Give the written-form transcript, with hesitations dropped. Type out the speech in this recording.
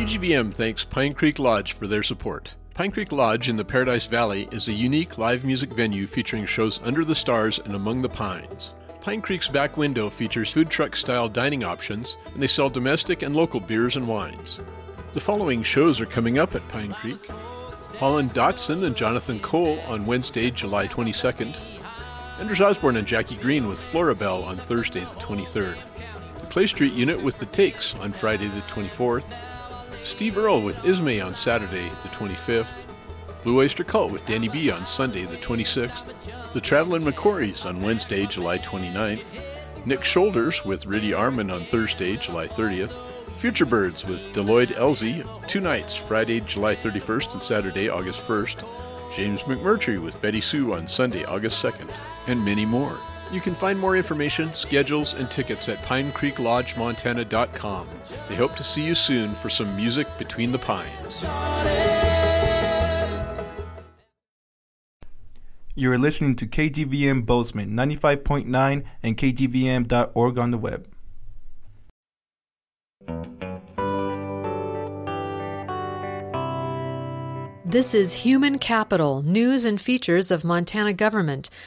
KGVM thanks Pine Creek Lodge for their support. Pine Creek Lodge in the Paradise Valley is a unique live music venue featuring shows under the stars and among the pines. Pine Creek's back window features food truck-style dining options, and they sell domestic and local beers and wines. The following shows are coming up at Pine Creek. Holland Dotson and Jonathan Cole on Wednesday, July 22nd. Anders Osborne and Jackie Green with Florabelle on Thursday, the 23rd. The Clay Street Unit with The Takes on Friday, the 24th. Steve Earle with Ismay on Saturday, the 25th. Blue Oyster Cult with Danny B on Sunday, the 26th. The Travelin' McCourys on Wednesday, July 29th. Nick Shoulders with Riddy Arman on Thursday, July 30th. Future Birds with Deloyd Elsie, 2 nights, Friday, July 31st and Saturday, August 1st. James McMurtry with Betty Sue on Sunday, August 2nd. And many more. You can find more information, schedules, and tickets at pinecreeklodgemontana.com. They hope to see you soon for some music between the pines. You're listening to KGVM Bozeman 95.9 and kgvm.org on the web. This is Human Capital, News and Features of Montana Government,